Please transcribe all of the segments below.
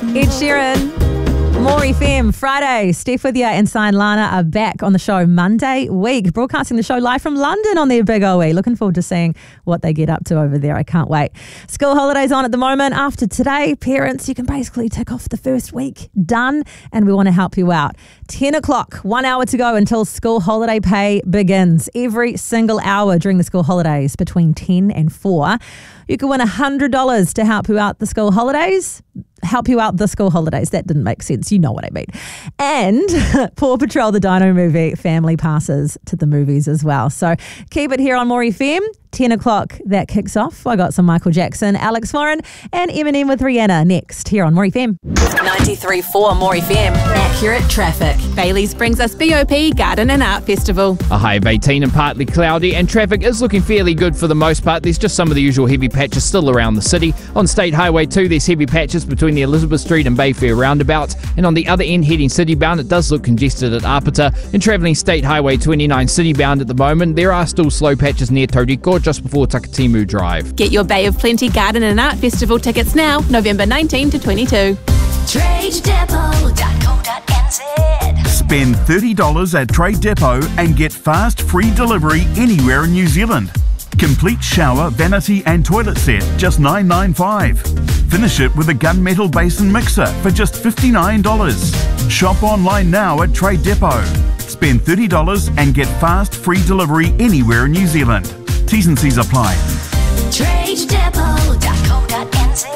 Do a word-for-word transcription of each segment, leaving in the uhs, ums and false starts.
Ed Sheeran, More F M, Friday. Steph with you and Sign Lana are back on the show Monday week, broadcasting the show live from London on their big O E. Looking forward to seeing what they get up to over there. I can't wait. School holidays on at the moment. After today, parents, you can basically tick off the first week. Done. And we want to help you out. ten o'clock, one hour to go until school holiday pay begins. Every single hour during the school holidays between ten and four, you can win one hundred dollars to help you out the school holidays. Help you out the school holidays. That didn't make sense. You know what I mean. And Paw Patrol, the Dino movie, family passes to the movies as well. So keep it here on More F M. ten o'clock, that kicks off. I got some Michael Jackson, Alex Warren, and Eminem with Rihanna next here on More F M. ninety-three point four More F M. Accurate traffic. Bailey's brings us B O P Garden and Art Festival. A high of eighteen and partly cloudy, and traffic is looking fairly good for the most part. There's just some of the usual heavy patches still around the city. On State Highway two, there's heavy patches between the Elizabeth Street and Bayfair roundabouts, and on the other end heading citybound, it does look congested at Apata. And travelling State Highway twenty-nine citybound at the moment, there are still slow patches near Tauriko just before Takatimu Drive. Get your Bay of Plenty Garden and Art Festival tickets now, November nineteenth to twenty-two. trade depot dot co dot n z. Spend thirty dollars at Trade Depot and get fast free delivery anywhere in New Zealand. Complete shower, vanity and toilet set, just nine ninety-five. Finish it with a gunmetal basin mixer for just fifty-nine dollars. Shop online now at Trade Depot. Spend thirty dollars and get fast free delivery anywhere in New Zealand. T's and C's apply. trade depot dot co dot n z.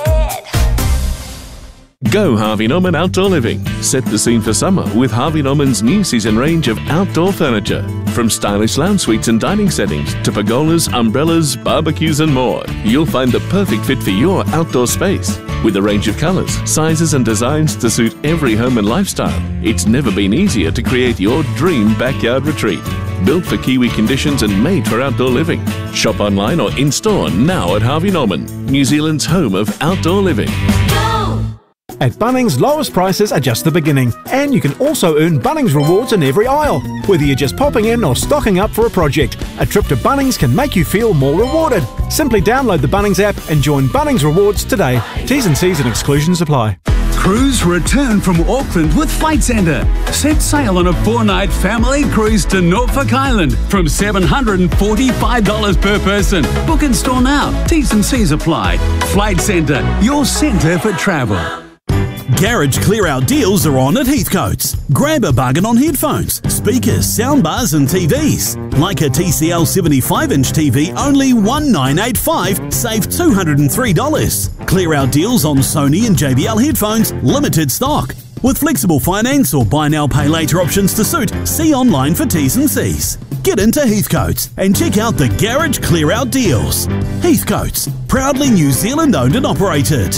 Go Harvey Norman Outdoor Living. Set the scene for summer with Harvey Norman's new season range of outdoor furniture. From stylish lounge suites and dining settings to pergolas, umbrellas, barbecues and more. You'll find the perfect fit for your outdoor space. With a range of colours, sizes and designs to suit every home and lifestyle, it's never been easier to create your dream backyard retreat. Built for Kiwi conditions and made for outdoor living. Shop online or in-store now at Harvey Norman, New Zealand's home of outdoor living. At Bunnings, lowest prices are just the beginning, and you can also earn Bunnings rewards in every aisle. Whether you're just popping in or stocking up for a project, a trip to Bunnings can make you feel more rewarded. Simply download the Bunnings app and join Bunnings Rewards today. T's and C's and exclusions apply. Crews return from Auckland with Flight Centre. Set sail on a four-night family cruise to Norfolk Island from seven hundred forty-five dollars per person. Book and store now. T's and C's apply. Flight Centre, your centre for travel. Garage clear-out deals are on at Heathcote's. Grab a bargain on headphones, speakers, soundbars and T Vs. Like a T C L seventy-five inch T V, only one nine eight five, save two hundred three dollars. Clear-out deals on Sony and J B L headphones, limited stock. With flexible finance or buy now pay later options to suit, see online for T's and C's. Get into Heathcote's and check out the Garage clear-out deals. Heathcote's, proudly New Zealand owned and operated.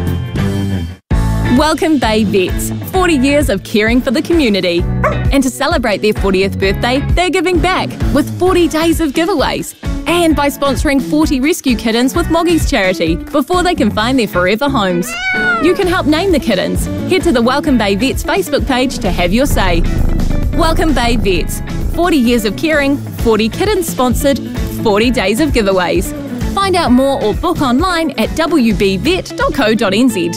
Welcome Bay Vets, forty years of caring for the community. And to celebrate their fortieth birthday, they're giving back with forty days of giveaways. And by sponsoring forty rescue kittens with Moggy's charity before they can find their forever homes. You can help name the kittens. Head to the Welcome Bay Vets Facebook page to have your say. Welcome Bay Vets, forty years of caring, forty kittens sponsored, forty days of giveaways. Find out more or book online at w b vet dot co dot n z.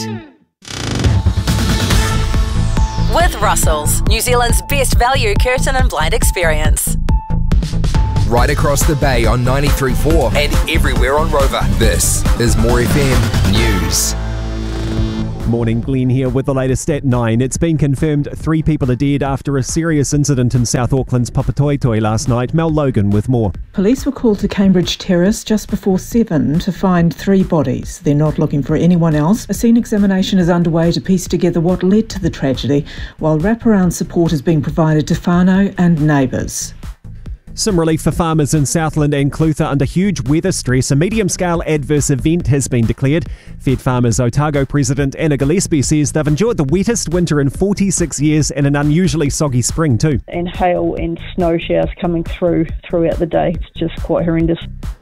With Russell's, New Zealand's best value curtain and blind experience. Right across the bay on ninety-three point four and everywhere on Rover. This is More F M News. Morning, Glenn here with the latest at nine. It's been confirmed three people are dead after a serious incident in South Auckland's Papatoetoe last night. Mel Logan with more. Police were called to Cambridge Terrace just before seven to find three bodies. They're not looking for anyone else. A scene examination is underway to piece together what led to the tragedy, while wraparound support is being provided to whānau and neighbours. Some relief for farmers in Southland and Clutha under huge weather stress. A medium-scale adverse event has been declared. Fed Farmers Otago President Anna Gillespie says they've enjoyed the wettest winter in forty-six years and an unusually soggy spring too. And hail and snow showers coming through throughout the day. It's just quite horrendous.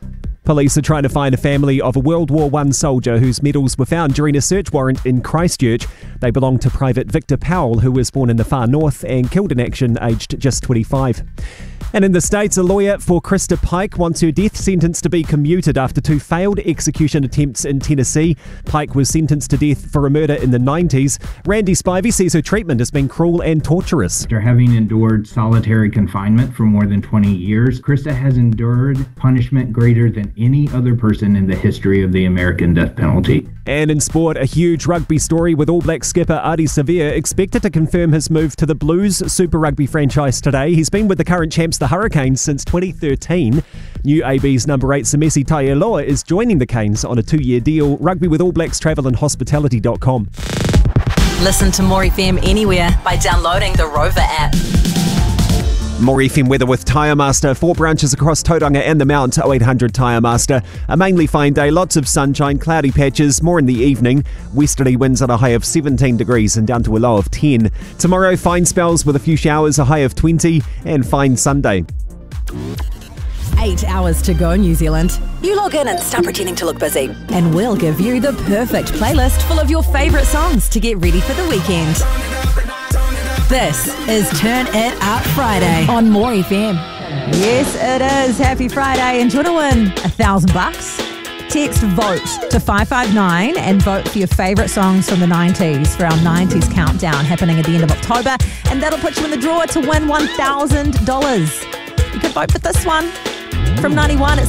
Police are trying to find a family of a World War One soldier whose medals were found during a search warrant in Christchurch. They belong to Private Victor Powell, who was born in the far north and killed in action aged just twenty-five. And in the States, a lawyer for Krista Pike wants her death sentence to be commuted after two failed execution attempts in Tennessee. Pike was sentenced to death for a murder in the nineties. Randy Spivey says her treatment has been cruel and torturous. After having endured solitary confinement for more than twenty years, Krista has endured punishment greater than any other person in the history of the American death penalty. And in sport, a huge rugby story with All Black skipper Ardie Savea expected to confirm his move to the Blues Super Rugby franchise today. He's been with the current champs, the Hurricanes, since twenty thirteen. New A B's number eight, Semesi Taialoa, is joining the Canes on a two-year deal. Rugby with All Blacks travel and hospitality dot com. Listen to More F M anywhere by downloading the Rover app. More F M weather with Tyre Master. Four branches across Tauranga and the Mount. oh eight hundred Tyre Master. A mainly fine day. Lots of sunshine, cloudy patches, more in the evening. Westerly winds at a high of seventeen degrees and down to a low of ten. Tomorrow, fine spells with a few showers, a high of twenty, and fine Sunday. Eight hours to go, New Zealand. You log in and start pretending to look busy. And we'll give you the perfect playlist full of your favourite songs to get ready for the weekend. This is Turn It Up Friday on More F M. Yes, it is. Happy Friday. And do you want to win a thousand bucks? Text VOTE to five five nine and vote for your favourite songs from the nineties for our nineties countdown happening at the end of October. And that'll put you in the draw to win one thousand dollars. You could vote for this one. From ninety-one, it's